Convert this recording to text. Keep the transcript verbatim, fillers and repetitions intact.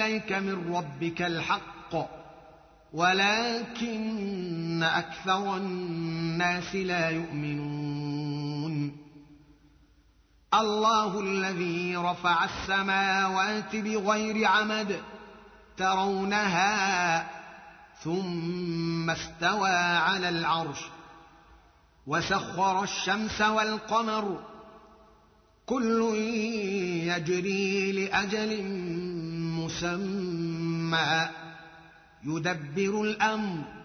إليك من ربك الحق ولكن أكثر الناس لا يؤمنون الله الذي رفع السماوات بغير عمد ترونها ثم استوى على العرش وسخر الشمس والقمر كل يجري لأجل مسمى يدبر الأمر